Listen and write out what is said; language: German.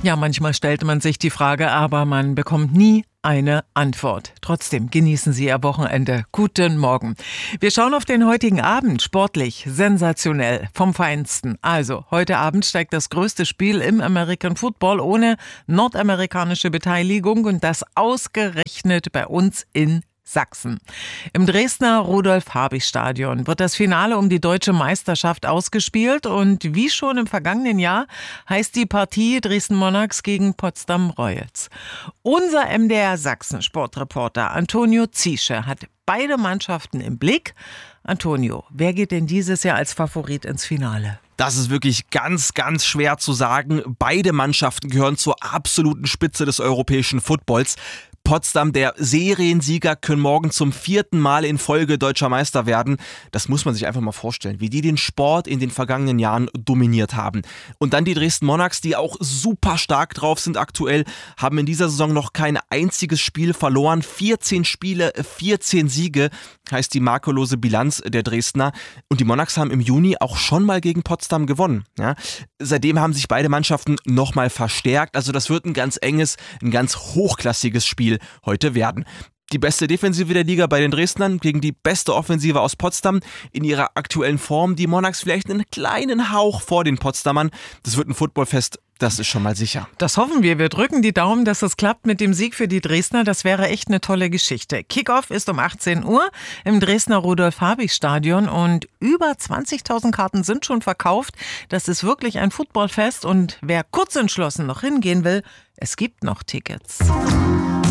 Ja, manchmal stellt man sich die Frage, aber man bekommt nie eine Antwort. Trotzdem genießen Sie Ihr Wochenende. Guten Morgen. Wir schauen auf den heutigen Abend. Sportlich, sensationell, vom Feinsten. Also, heute Abend steigt das größte Spiel im American Football ohne nordamerikanische Beteiligung und das ausgerechnet bei uns in Sachsen. Im Dresdner Rudolf-Habich-Stadion wird das Finale um die deutsche Meisterschaft ausgespielt und wie schon im vergangenen Jahr heißt die Partie Dresden Monarchs gegen Potsdam Royals. Unser MDR Sachsen-Sportreporter Antonio Ziesche hat beide Mannschaften im Blick. Antonio, wer geht denn dieses Jahr als Favorit ins Finale? Das ist wirklich ganz, ganz schwer zu sagen. Beide Mannschaften gehören zur absoluten Spitze des europäischen Footballs. Potsdam, der Seriensieger, können morgen zum 4. Mal in Folge deutscher Meister werden. Das muss man sich einfach mal vorstellen, wie die den Sport in den vergangenen Jahren dominiert haben. Und dann die Dresden Monarchs, die auch super stark drauf sind aktuell, haben in dieser Saison noch kein einziges Spiel verloren. 14 Spiele, 14 Siege, heißt die makellose Bilanz der Dresdner. Und die Monarchs haben im Juni auch schon mal gegen Potsdam gewonnen. Ja? Seitdem haben sich beide Mannschaften nochmal verstärkt. Also das wird ein ganz enges, ein ganz hochklassiges Spiel heute werden. Die beste Defensive der Liga bei den Dresdnern gegen die beste Offensive aus Potsdam. In ihrer aktuellen Form die Monarchs vielleicht einen kleinen Hauch vor den Potsdamern. Das wird ein Footballfest, das ist schon mal sicher. Das hoffen wir. Wir drücken die Daumen, dass es klappt mit dem Sieg für die Dresdner. Das wäre echt eine tolle Geschichte. Kickoff ist um 18 Uhr im Dresdner Rudolf-Habich-Stadion und über 20.000 Karten sind schon verkauft. Das ist wirklich ein Footballfest und wer kurz entschlossen noch hingehen will, es gibt noch Tickets.